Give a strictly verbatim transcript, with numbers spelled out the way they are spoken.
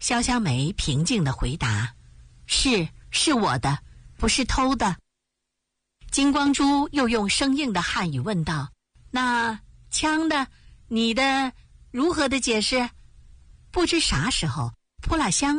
潇湘梅平静地回答：是，是我的，不是偷的。金光珠又用生硬的汉语问道：那枪的，你的如何的解释？不知啥时候，扑喇香